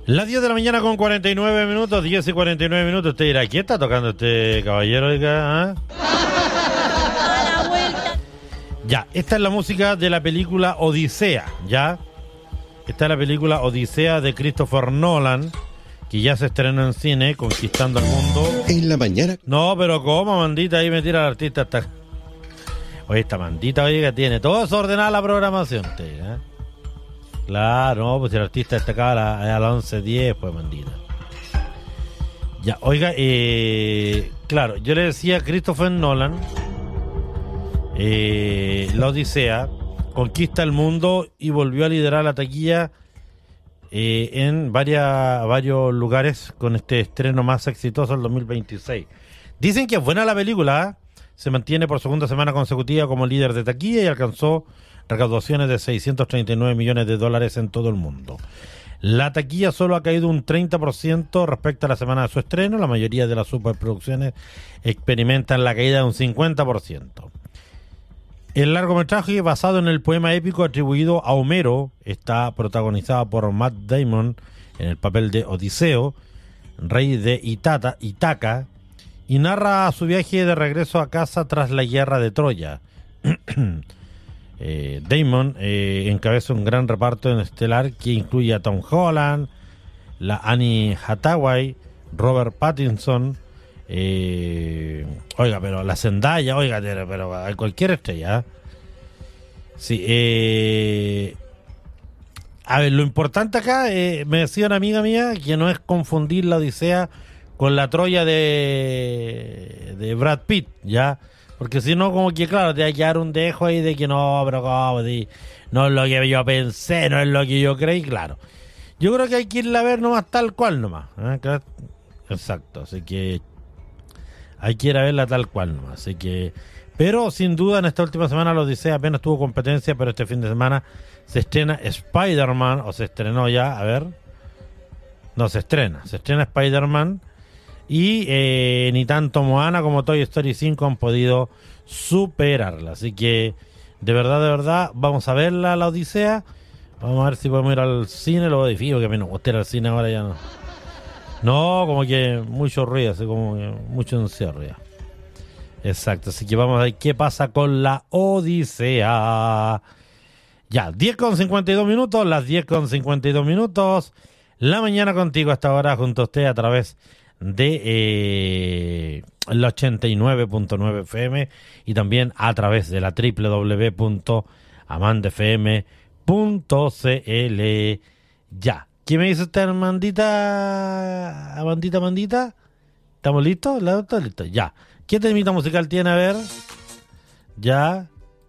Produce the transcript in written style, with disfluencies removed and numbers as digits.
Las 10 de la mañana con 49 minutos, 10 y 49 minutos. Usted dirá, ¿quién está tocando este caballero? Oiga, Ya, esta es la música de la película Odisea, ¿ya? Esta es la película Odisea de Christopher Nolan, que ya se estrenó en cine, conquistando el mundo. En la mañana. No, pero ¿cómo, mandita? Ahí me tira el artista hasta... Oye, esta mandita, oye, que tiene todo desordenada la programación, ¿eh? Claro, no, pues el artista destacaba a las 11:10, pues, mandita. Ya, oiga, claro, yo le decía a Christopher Nolan, la Odisea conquista el mundo y volvió a liderar la taquilla en varios lugares con este estreno más exitoso del 2026. Dicen que es buena la película, ¿eh? Se mantiene por segunda semana consecutiva como líder de taquilla y alcanzó recaudaciones de $639 millones en todo el mundo. La taquilla solo ha caído un 30% respecto a la semana de su estreno. La mayoría de las superproducciones experimentan la caída de un 50%. El largometraje, basado en el poema épico atribuido a Homero, está protagonizado por Matt Damon en el papel de Odiseo, rey de Ítaca, y narra su viaje de regreso a casa tras la guerra de Troya. Damon encabeza un gran reparto en estelar que incluye a Tom Holland, la Annie Hathaway, Robert Pattinson, oiga, pero la Zendaya, oiga, pero hay cualquier estrella, ¿eh? Sí, a ver, lo importante acá, me decía una amiga mía, que no es confundir la Odisea con la Troya de Brad Pitt, ¿ya? Porque si no, como que claro, te va a quedar un dejo ahí de que no, pero como, no es lo que yo pensé, no es lo que yo creí, claro. Yo creo que hay que irla a ver nomás tal cual nomás, ¿eh? Exacto, así que hay que ir a verla tal cual nomás, así que... Pero sin duda en esta última semana la Odisea apenas tuvo competencia, pero este fin de semana se estrena Spider-Man, o se estrenó ya, a ver... No, se estrena Spider-Man. Y ni tanto Moana como Toy Story 5 han podido superarla. Así que, de verdad, vamos a verla, la Odisea. Vamos a ver si podemos ir al cine. Lo difícil que a mí no gusta ir al cine ahora ya no. No, como que mucho ruido, así como que mucho encierro ya. Exacto, así que vamos a ver qué pasa con la Odisea. Ya, 10:52 minutos, las 10:52 minutos. La mañana contigo hasta ahora, junto a usted a través de el 89.9 FM y también a través de la www.amandefm.cl. Ya, ¿qué me dice usted, Amandita? Amandita, ¿estamos listos? ¿Listos? Ya, ¿qué temita musical tiene? A ver, ya,